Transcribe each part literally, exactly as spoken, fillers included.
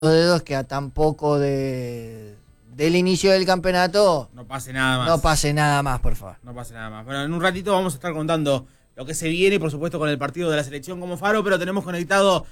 dedos que a tan poco de, del inicio del campeonato no pase nada más. No pase nada más, por favor. No pase nada más. Bueno, en un ratito vamos a estar contando lo que se viene, por supuesto, con el partido de la selección como faro, pero tenemos conectado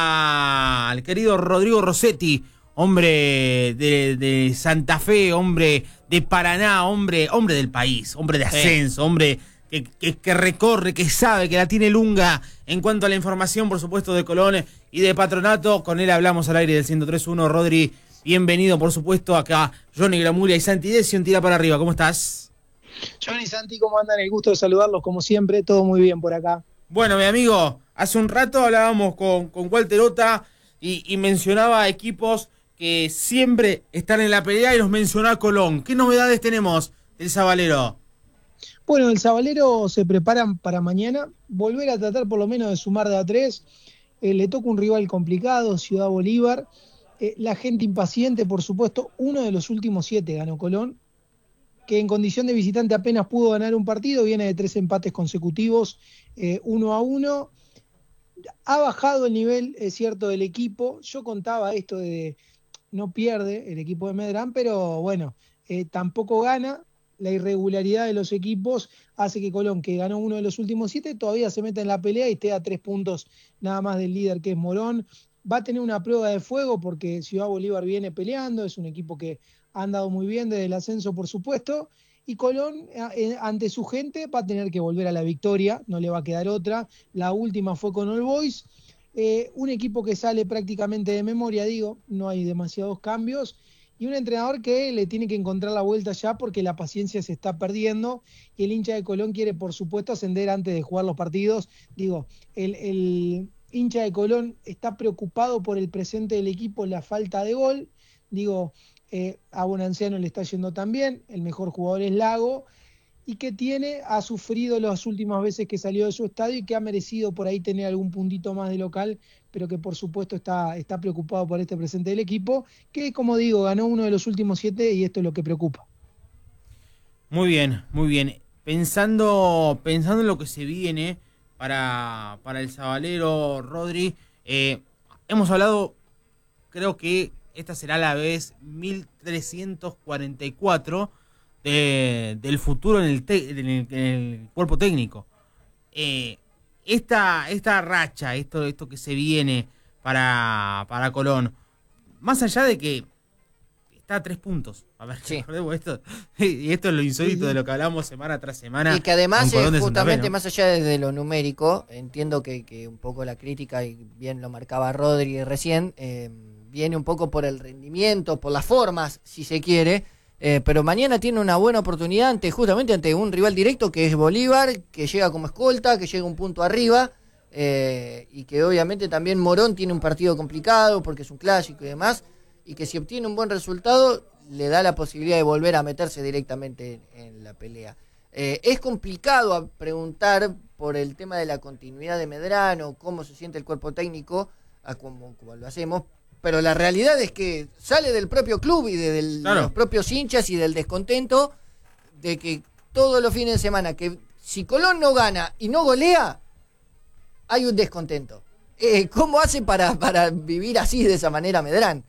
a, al querido Rodrigo Rossetti, hombre de, de Santa Fe, hombre de Paraná, hombre, hombre del país, hombre de ascenso, sí. hombre que, que, que recorre, que sabe, que la tiene lunga en cuanto a la información, por supuesto, de Colón y de Patronato. Con él hablamos al aire del ciento tres punto uno. Rodri, bienvenido, por supuesto, acá Johnny Gramulia y Santi Decio, tira para arriba. ¿Cómo estás? Johnny y Santi, ¿cómo andan? El gusto de saludarlos, como siempre, todo muy bien por acá. Bueno, mi amigo, hace un rato hablábamos con, con Walter Ota y, y mencionaba equipos que siempre están en la pelea y nos mencionó a Colón. ¿Qué novedades tenemos del Sabalero? Bueno, el Sabalero se preparan para mañana, volver a tratar por lo menos de sumar de a tres. Eh, le toca un rival complicado, Ciudad Bolívar. Eh, la gente impaciente, por supuesto, uno de los últimos siete ganó Colón, que en condición de visitante apenas pudo ganar un partido, viene de tres empates consecutivos, eh, uno a uno. Ha bajado el nivel, es cierto, del equipo. Yo contaba esto de no pierde el equipo de Medrán, pero bueno, eh, tampoco gana. La irregularidad de los equipos hace que Colón, que ganó uno de los últimos siete, todavía se meta en la pelea y esté a tres puntos nada más del líder, que es Morón. Va a tener una prueba de fuego porque Ciudad Bolívar viene peleando, es un equipo que ha andado muy bien desde el ascenso, por supuesto, y Colón, eh, ante su gente, va a tener que volver a la victoria, no le va a quedar otra. La última fue con All Boys, eh, un equipo que sale prácticamente de memoria, digo, no hay demasiados cambios, y un entrenador que le tiene que encontrar la vuelta ya porque la paciencia se está perdiendo, y el hincha de Colón quiere, por supuesto, ascender antes de jugar los partidos. Digo, el, el hincha de Colón está preocupado por el presente del equipo, la falta de gol. Digo, eh, a Bonanciano le está yendo también, el mejor jugador es Lago, y que tiene, ha sufrido las últimas veces que salió de su estadio y que ha merecido por ahí tener algún puntito más de local, pero que por supuesto está, está preocupado por este presente del equipo, que como digo, ganó uno de los últimos siete y esto es lo que preocupa. Muy bien, muy bien. Pensando, pensando en lo que se viene para, para el Sabalero, Rodri, eh, hemos hablado, creo que esta será la vez mil trescientos cuarenta y cuatro de, del futuro en el, te, en el, en el cuerpo técnico. Eh, esta, esta racha, esto, esto que se viene para, para Colón, más allá de que está a tres puntos. A ver, sí. esto, y esto es lo insólito sí, sí. de lo que hablamos semana tras semana. Y que además, es justamente, ¿no? Más allá de lo numérico, entiendo que, que un poco la crítica, y bien lo marcaba Rodri recién, eh, viene un poco por el rendimiento, por las formas, si se quiere, eh, pero mañana tiene una buena oportunidad ante, justamente ante un rival directo que es Bolívar, que llega como escolta, que llega un punto arriba, eh, y que obviamente también Morón tiene un partido complicado porque es un clásico y demás, y que si obtiene un buen resultado le da la posibilidad de volver a meterse directamente en, en la pelea. Eh, es complicado a preguntar por el tema de la continuidad de Medrano, cómo se siente el cuerpo técnico, a como, como lo hacemos, pero la realidad es que sale del propio club y de, del, claro. de los propios hinchas y del descontento de que todos los fines de semana, que si Colón no gana y no golea, hay un descontento. Eh, ¿Cómo hace para, para vivir así, de esa manera, Medrán?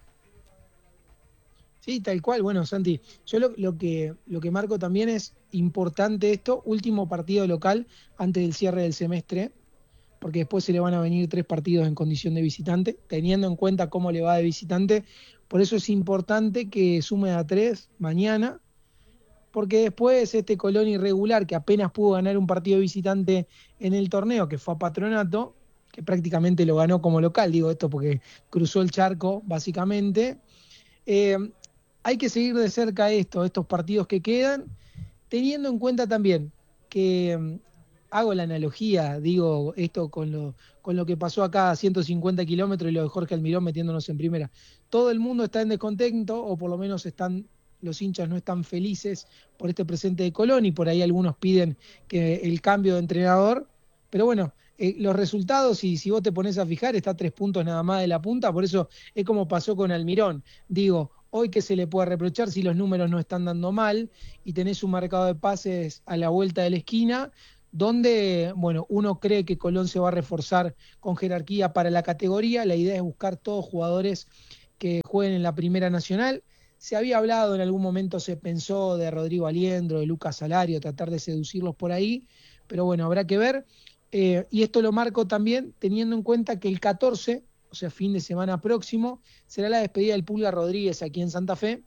Sí, tal cual. Bueno, Santi, yo lo, lo que lo que marco también es importante esto, último partido local antes del cierre del semestre, porque después se le van a venir tres partidos en condición de visitante, teniendo en cuenta cómo le va de visitante. Por eso es importante que sume a tres mañana, porque después este Colón irregular, que apenas pudo ganar un partido de visitante en el torneo, que fue a Patronato, que prácticamente lo ganó como local, digo esto porque cruzó el charco, básicamente. Eh, hay que seguir de cerca esto, estos partidos que quedan, teniendo en cuenta también que... Hago la analogía, digo esto con lo, con lo que pasó acá a ciento cincuenta kilómetros y lo de Jorge Almirón metiéndonos en primera. Todo el mundo está en descontento, o por lo menos están, los hinchas no están felices por este presente de Colón, y por ahí algunos piden que el cambio de entrenador. Pero bueno, eh, los resultados, y si vos te pones a fijar, está a tres puntos nada más de la punta, por eso es como pasó con Almirón. Digo, hoy que se le puede reprochar si los números no están dando mal y tenés un mercado de pases a la vuelta de la esquina, donde, bueno, uno cree que Colón se va a reforzar con jerarquía para la categoría. La idea es buscar todos jugadores que jueguen en la Primera Nacional. Se había hablado, en algún momento se pensó de Rodrigo Aliendro, de Lucas Salario, tratar de seducirlos por ahí, pero bueno, habrá que ver. Eh, y esto lo marco también teniendo en cuenta que el catorce, o sea, fin de semana próximo, será la despedida del Pulga Rodríguez aquí en Santa Fe.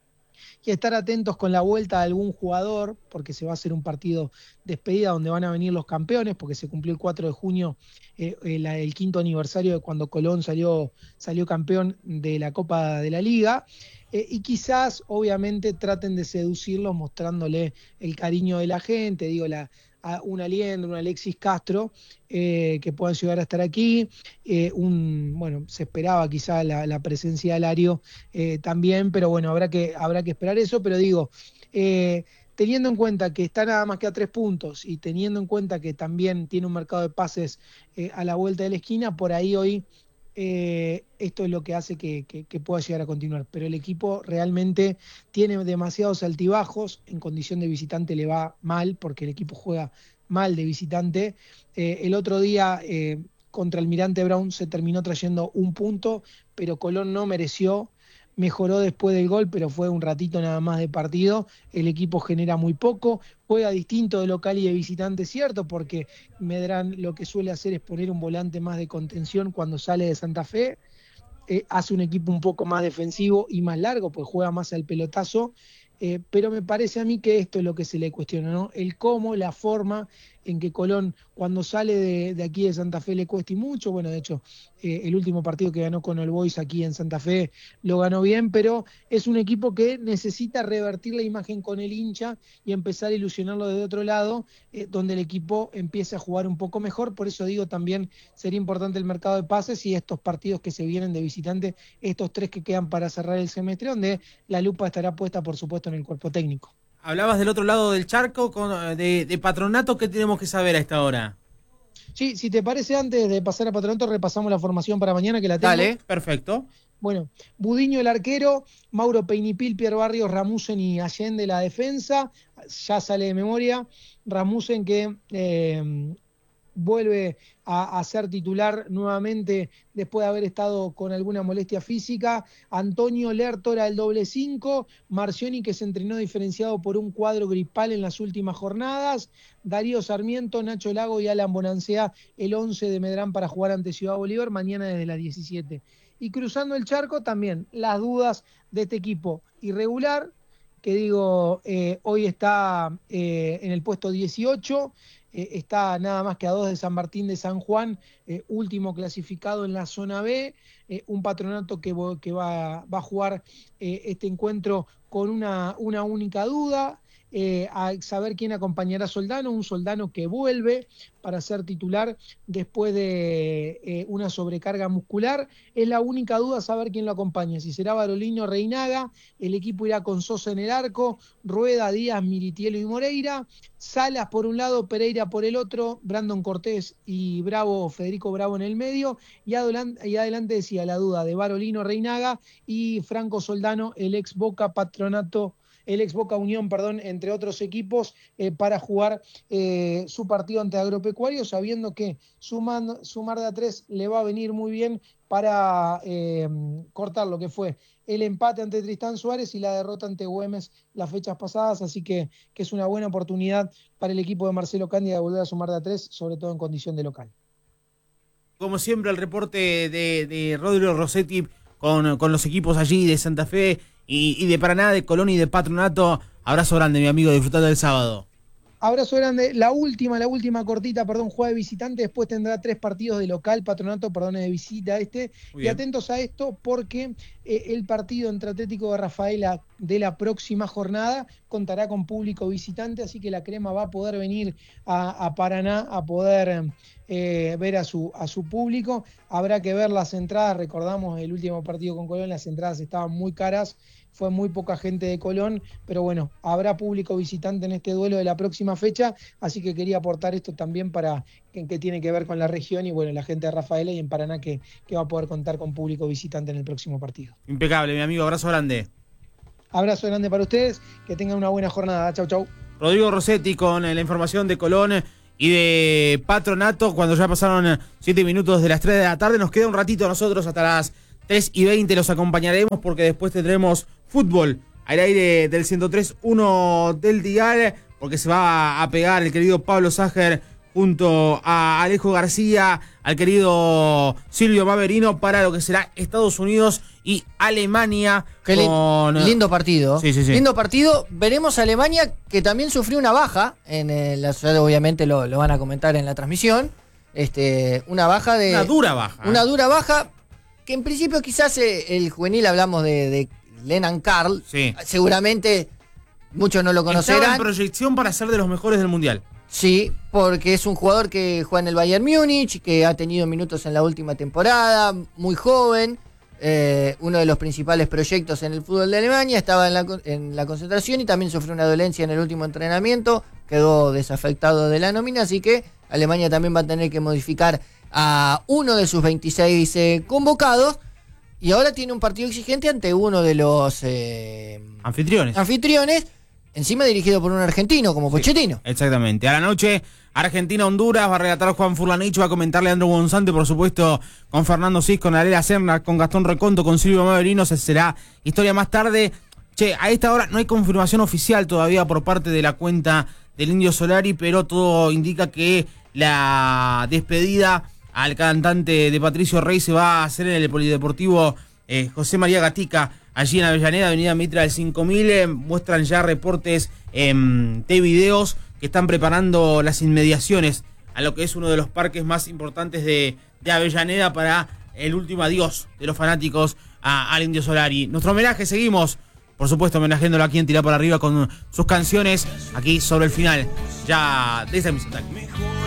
Y estar atentos con la vuelta de algún jugador, porque se va a hacer un partido despedida donde van a venir los campeones, porque se cumplió el cuatro de junio eh, el, el quinto aniversario de cuando Colón salió, salió campeón de la Copa de la Liga. Eh, y quizás, obviamente, traten de seducirlos mostrándole el cariño de la gente, digo, la, a un Aliendro, un Alexis Castro, eh, que puedan llegar a estar aquí. Eh, un, bueno, se esperaba quizá la, la presencia de Lario eh, también, pero bueno, habrá que, habrá que esperar eso, pero digo, eh, teniendo en cuenta que está nada más que a tres puntos y teniendo en cuenta que también tiene un mercado de pases eh, a la vuelta de la esquina, por ahí hoy Eh, esto es lo que hace que, que, que pueda llegar a continuar, pero el equipo realmente tiene demasiados altibajos, en condición de visitante le va mal, porque el equipo juega mal de visitante. Eh, el otro día eh, contra Almirante Brown se terminó trayendo un punto, pero Colón no mereció, mejoró después del gol, pero fue un ratito nada más de partido. El equipo genera muy poco, juega distinto de local y de visitante, cierto, porque Medrán lo que suele hacer es poner un volante más de contención cuando sale de Santa Fe, eh, hace un equipo un poco más defensivo y más largo, pues juega más al pelotazo, eh, pero me parece a mí que esto es lo que se le cuestiona, ¿no? El cómo, la forma en que Colón, cuando sale de, de aquí de Santa Fe, le cuesta y mucho. Bueno, de hecho, eh, el último partido que ganó con All Boys aquí en Santa Fe lo ganó bien, pero es un equipo que necesita revertir la imagen con el hincha y empezar a ilusionarlo de otro lado, eh, donde el equipo empiece a jugar un poco mejor. Por eso digo, también sería importante el mercado de pases y estos partidos que se vienen de visitante, estos tres que quedan para cerrar el semestre, donde la lupa estará puesta, por supuesto, en el cuerpo técnico. Hablabas del otro lado del charco, con, de, de Patronato. ¿Qué tenemos que saber a esta hora? Sí, si te parece, antes de pasar a Patronato, repasamos la formación para mañana, que la tengo. Dale, perfecto. Bueno, Budiño el arquero, Mauro Peinipil, Pierre Barrios, Ramusen y Allende la defensa. Ya sale de memoria. Ramusen que eh, vuelve a, a ser titular nuevamente después de haber estado con alguna molestia física. Antonio Lertora el doble cinco, Marcioni que se entrenó diferenciado por un cuadro gripal en las últimas jornadas, Darío Sarmiento, Nacho Lago y Alan Bonancea el once de Medrán para jugar ante Ciudad Bolívar mañana desde las diecisiete. Y cruzando el charco también las dudas de este equipo irregular, que digo, eh, hoy está eh, en el puesto dieciocho, eh, está nada más que a dos de San Martín de San Juan, eh, último clasificado en la zona B, eh, un Patronato que, que va, va a jugar eh, este encuentro con una, una única duda, eh, a saber quién acompañará a Soldano, un Soldano que vuelve para ser titular después de eh, una sobrecarga muscular. Es la única duda saber quién lo acompaña, si será Barolino o Reinaga. El equipo irá con Sosa en el arco, Rueda, Díaz, Militielo y Moreira, Salas por un lado, Pereira por el otro, Brandon Cortés y Bravo, Federico Bravo en el medio, y adelante, y adelante decía la duda de Barolino, Reinaga y Franco Soldano, el ex Boca Patronato, el ex Boca Unión, perdón, entre otros equipos, eh, para jugar eh, su partido ante Agropecuario, sabiendo que sumando, sumar de a tres le va a venir muy bien para eh, cortar lo que fue el empate ante Tristán Suárez y la derrota ante Güemes las fechas pasadas, así que, que es una buena oportunidad para el equipo de Marcelo Cándido de volver a sumar de a tres, sobre todo en condición de local. Como siempre, el reporte de, de Rodrigo Rossetti con, con los equipos allí de Santa Fe y, y de Paraná, de Colón y de Patronato. Abrazo grande, mi amigo, disfrutando del sábado. Abrazo grande. La última, la última cortita, perdón, juega de visitante, después tendrá tres partidos de local, Patronato, perdón, de visita este. Y atentos a esto porque eh, el partido entre Atlético de Rafaela de la próxima jornada contará con público visitante, así que la crema va a poder venir a, a Paraná a poder eh, ver a su, a su público. Habrá que ver las entradas, recordamos el último partido con Colón, las entradas estaban muy caras, fue muy poca gente de Colón, pero bueno, habrá público visitante en este duelo de la próxima fecha, así que quería aportar esto también para que, que tiene que ver con la región y bueno, la gente de Rafaela y en Paraná que, que va a poder contar con público visitante en el próximo partido. Impecable, mi amigo, abrazo grande. Abrazo grande para ustedes, que tengan una buena jornada, chau chau. Rodrigo Rossetti con la información de Colón y de Patronato, cuando ya pasaron siete minutos de las tres de la tarde, nos queda un ratito a nosotros hasta las tres y veinte los acompañaremos porque después tendremos fútbol al aire del ciento tres punto uno del dial, porque se va a pegar el querido Pablo Sager junto a Alejo García, al querido Silvio Maverino, para lo que será Estados Unidos y Alemania. Qué con... lindo partido. Sí, sí, sí. Lindo partido. Veremos a Alemania, que también sufrió una baja en el, la ciudad, obviamente lo, lo van a comentar en la transmisión. Este, una baja de... Una dura baja. Una dura baja, que en principio quizás eh, el juvenil, hablamos de, de Lennon Karl, sí. Seguramente muchos no lo conocerán. Estaba en proyección para ser de los mejores del Mundial. Sí, porque es un jugador que juega en el Bayern Múnich, que ha tenido minutos en la última temporada, muy joven, eh, uno de los principales proyectos en el fútbol de Alemania, estaba en la, en la concentración y también sufrió una dolencia en el último entrenamiento, quedó desafectado de la nómina, así que Alemania también va a tener que modificar a uno de sus veintiséis eh, convocados, y ahora tiene un partido exigente ante uno de los eh, anfitriones. anfitriones, encima dirigido por un argentino como Pochettino. Sí, exactamente. A la noche, Argentina-Honduras, va a relatar Juan Furlanich, va a comentar Leandro Gonzante, por supuesto, con Fernando Cis, con Arela Serna, con Gastón Reconto, con Silvio Maverino. Se será historia más tarde. Che, a esta hora no hay confirmación oficial todavía por parte de la cuenta del Indio Solari, pero todo indica que la despedida al cantante de Patricio Rey se va a hacer en el Polideportivo eh, José María Gatica, allí en Avellaneda, avenida Mitra del cinco mil. Eh, muestran ya reportes eh, de videos que están preparando las inmediaciones a lo que es uno de los parques más importantes de, de Avellaneda para el último adiós de los fanáticos a, al Indio Solari. Nuestro homenaje, seguimos, por supuesto, homenajeándolo aquí en Tirá para Arriba con sus canciones, aquí sobre el final ya de esta emisión.